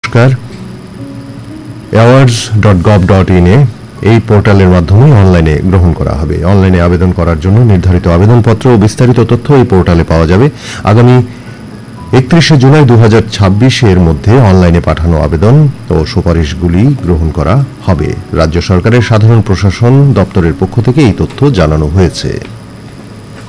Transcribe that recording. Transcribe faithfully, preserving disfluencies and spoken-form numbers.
পুরস্কার awards dot gov dot in a এই পোর্টালের মাধ্যমে অনলাইনে গ্রহণ করা হবে। অনলাইনে আবেদন করার জন্য নির্ধারিত আবেদনপত্র ও বিস্তারিত তথ্য এই পোর্টালে পাওয়া যাবে। আগামী একত্রিশে জুলাই দু হাজার ছাব্বিশ এর মধ্যে অনলাইনে পাঠানো আবেদন ও সুপারিশগুলি গ্রহণ করা হবে। রাজ্য সরকারের সাধারণ প্রশাসন দপ্তরের পক্ষ থেকে এই তথ্য জানানো হয়েছে।